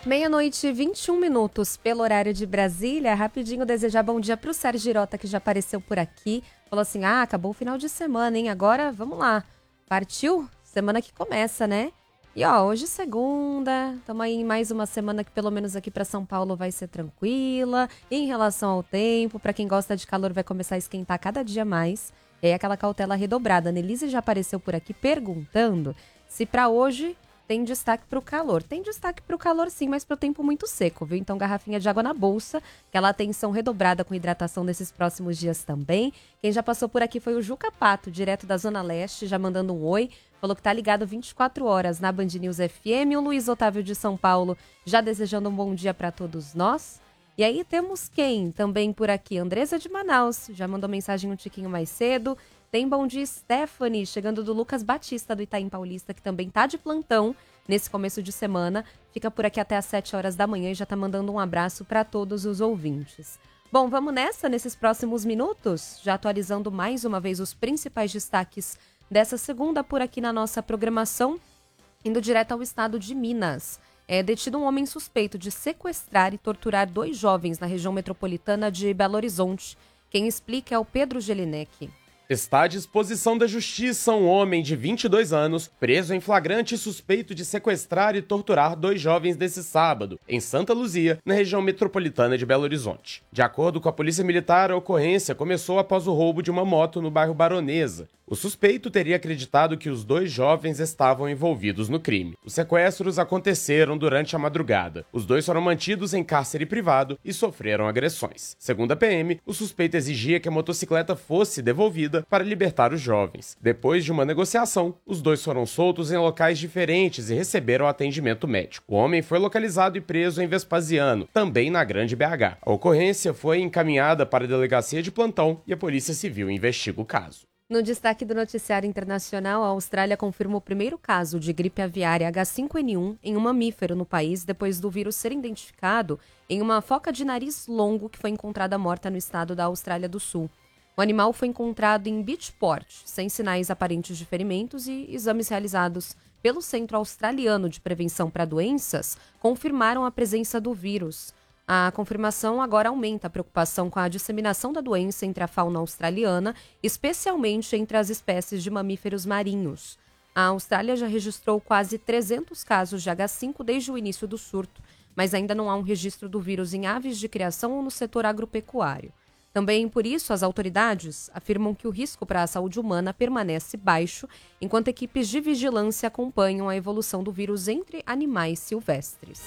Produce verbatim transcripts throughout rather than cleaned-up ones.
Meia-noite e vinte e um minutos pelo horário de Brasília. Rapidinho desejar bom dia para o Sérgio Girota, que já apareceu por aqui. Falou assim, ah, acabou o final de semana, hein? Agora, vamos lá. Partiu? Semana que começa, né? E ó, hoje segunda, estamos aí em mais uma semana que pelo menos aqui para São Paulo vai ser tranquila. E em relação ao tempo, para quem gosta de calor vai começar a esquentar cada dia mais. É aquela cautela redobrada. A Nelise já apareceu por aqui perguntando se para hoje tem destaque para o calor. Tem destaque para o calor sim, mas para o tempo muito seco, viu? Então garrafinha de água na bolsa, aquela atenção redobrada com hidratação nesses próximos dias também. Quem já passou por aqui foi o Juca Pato, direto da Zona Leste, já mandando um oi. Falou que tá ligado vinte e quatro horas na Band News F M. O Luiz Otávio de São Paulo já desejando um bom dia para todos nós. E aí temos quem também por aqui? Andresa de Manaus, já mandou mensagem um tiquinho mais cedo. Tem bom dia Stephanie, chegando do Lucas Batista do Itaim Paulista, que também tá de plantão nesse começo de semana. Fica por aqui até às sete horas da manhã e já tá mandando um abraço para todos os ouvintes. Bom, vamos nessa, nesses próximos minutos, já atualizando mais uma vez os principais destaques dessa segunda por aqui na nossa programação, indo direto ao estado de Minas. É detido um homem suspeito de sequestrar e torturar dois jovens na região metropolitana de Belo Horizonte. Quem explica é o Pedro Gelinek. Está à disposição da justiça um homem de vinte e dois anos, preso em flagrante e suspeito de sequestrar e torturar dois jovens nesse sábado, em Santa Luzia, na região metropolitana de Belo Horizonte. De acordo com a Polícia Militar, a ocorrência começou após o roubo de uma moto no bairro Baronesa. O suspeito teria acreditado que os dois jovens estavam envolvidos no crime. Os sequestros aconteceram durante a madrugada. Os dois foram mantidos em cárcere privado e sofreram agressões. Segundo a P M, o suspeito exigia que a motocicleta fosse devolvida para libertar os jovens. Depois de uma negociação, os dois foram soltos em locais diferentes e receberam atendimento médico. O homem foi localizado e preso em Vespasiano, também na Grande B H. A ocorrência foi encaminhada para a delegacia de plantão e a Polícia Civil investiga o caso. No destaque do noticiário internacional, a Austrália confirma o primeiro caso de gripe aviária H cinco N um em um mamífero no país, depois do vírus ser identificado em uma foca de nariz longo que foi encontrada morta no estado da Austrália do Sul. O animal foi encontrado em Beachport, sem sinais aparentes de ferimentos, e exames realizados pelo Centro Australiano de Prevenção para Doenças confirmaram a presença do vírus. A confirmação agora aumenta a preocupação com a disseminação da doença entre a fauna australiana, especialmente entre as espécies de mamíferos marinhos. A Austrália já registrou quase trezentos casos de H cinco desde o início do surto, mas ainda não há um registro do vírus em aves de criação ou no setor agropecuário. Também por isso, as autoridades afirmam que o risco para a saúde humana permanece baixo, enquanto equipes de vigilância acompanham a evolução do vírus entre animais silvestres.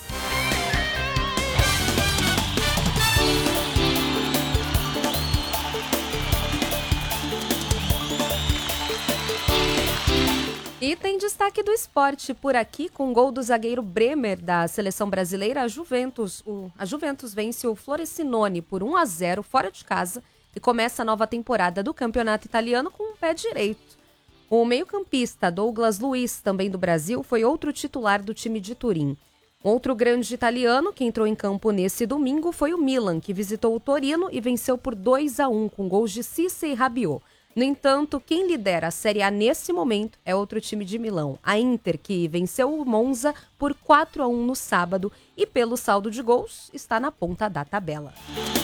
E tem destaque do esporte por aqui, com gol do zagueiro Bremer da seleção brasileira. A Juventus, o, a Juventus vence o Frosinone por um a zero fora de casa e começa a nova temporada do campeonato italiano com o pé direito. O meio-campista Douglas Luiz, também do Brasil, foi outro titular do time de Turim. Outro grande italiano que entrou em campo nesse domingo foi o Milan, que visitou o Torino e venceu por dois a um com gols de Cisse e Rabiot. No entanto, quem lidera a Série A nesse momento é outro time de Milão, a Inter, que venceu o Monza por quatro a um no sábado e, pelo saldo de gols, está na ponta da tabela.